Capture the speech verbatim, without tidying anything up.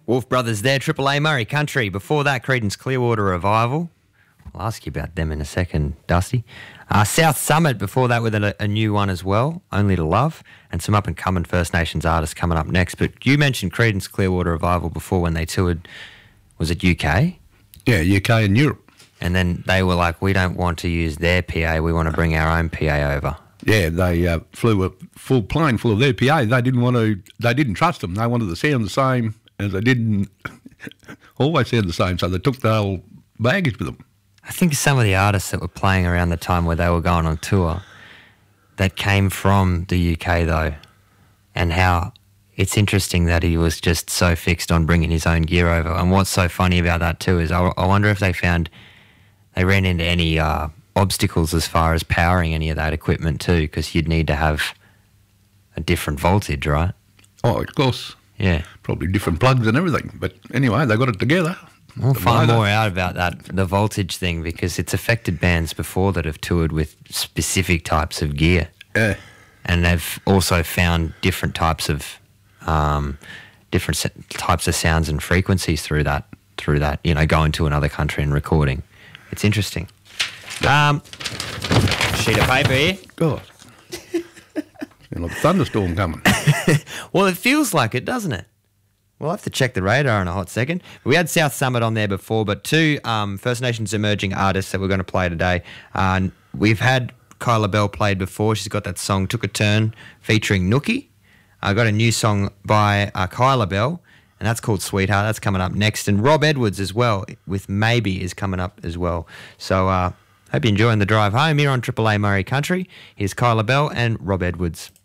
Wolf Brothers there, Triple A Murray Country. Before that, Creedence Clearwater Revival. I'll ask you about them in a second, Dusty. Uh, South Summit before that with a, a new one as well, Only to Love, and some up-and-coming First Nations artists coming up next. But you mentioned Creedence Clearwater Revival before when they toured, was it U K? Yeah, U K and Europe. And then they were like, we don't want to use their P A, we want to bring our own P A over. Yeah, they uh, flew a full plane full of their P A. They didn't want to, they didn't trust them. They wanted to sound the same, and they didn't always sound the same, so they took the whole baggage with them. I think some of the artists that were playing around the time where they were going on tour that came from the U K though, and how it's interesting that he was just so fixed on bringing his own gear over. And what's so funny about that too is I, I wonder if they found they ran into any uh, obstacles as far as powering any of that equipment too, because you'd need to have a different voltage, right? Oh, of course. Yeah. Probably different plugs and everything. But anyway, they got it together. We'll find more out about that, the voltage thing, because it's affected bands before that have toured with specific types of gear. Yeah. And they've also found different types of um, different se- types of sounds and frequencies through that, through that, you know, going to another country and recording. It's interesting. Um, sheet of paper here. God. Sound like a thunderstorm coming. Well, it feels like it, doesn't it? We'll have to check the radar in a hot second. We had South Summit on there before, but two um, First Nations emerging artists that we're going to play today. Uh, we've had Kyla Bell played before. She's got that song Took a Turn featuring Nookie. I got a new song by uh, Kyla Bell, and that's called Sweetheart. That's coming up next. And Rob Edwards as well with Maybe is coming up as well. So uh, hope you're enjoying the drive home here on Triple A Murray Country. Here's Kyla Bell and Rob Edwards.